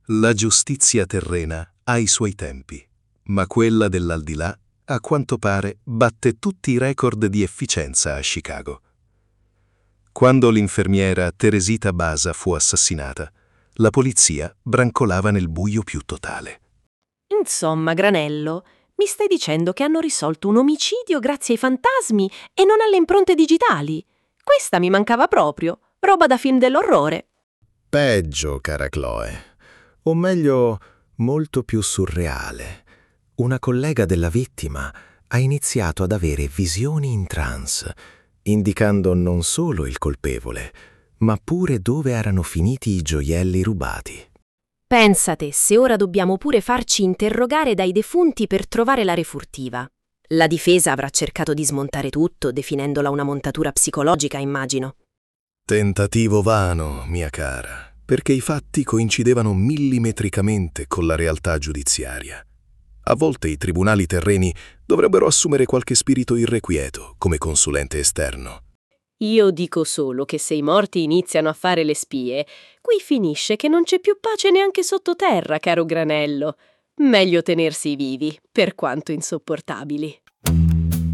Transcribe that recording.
La giustizia terrena ha i suoi tempi, ma quella dell'aldilà, a quanto pare, batte tutti i record di efficienza a Chicago. Quando l'infermiera Teresita Basa fu assassinata, la polizia brancolava nel buio più totale. Insomma, Granello, mi stai dicendo che hanno risolto un omicidio grazie ai fantasmi e non alle impronte digitali? Questa mi mancava proprio, roba da film dell'orrore. Peggio, cara Chloe. O meglio, molto più surreale. Una collega della vittima ha iniziato ad avere visioni in trance, indicando non solo il colpevole, ma pure dove erano finiti i gioielli rubati. Pensate, se ora dobbiamo pure farci interrogare dai defunti per trovare la refurtiva. La difesa avrà cercato di smontare tutto, definendola una montatura psicologica, immagino. Tentativo vano, mia cara, perché i fatti coincidevano millimetricamente con la realtà giudiziaria. A volte i tribunali terreni dovrebbero assumere qualche spirito irrequieto come consulente esterno. Io dico solo che se i morti iniziano a fare le spie, qui finisce che non c'è più pace neanche sottoterra, caro Granello. Meglio tenersi vivi, per quanto insopportabili.